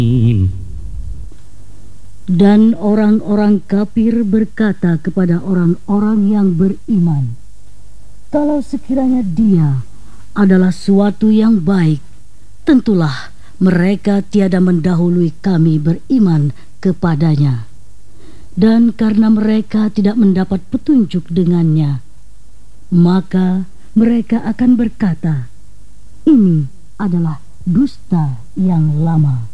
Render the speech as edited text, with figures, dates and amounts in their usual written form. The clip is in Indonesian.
Dan orang-orang kafir berkata kepada orang-orang yang beriman, "Kalau sekiranya dia adalah suatu yang baik, tentulah mereka tiada mendahului kami beriman kepadanya. Dan karena mereka tidak mendapat petunjuk dengannya, maka mereka akan berkata, ini adalah dusta yang lama."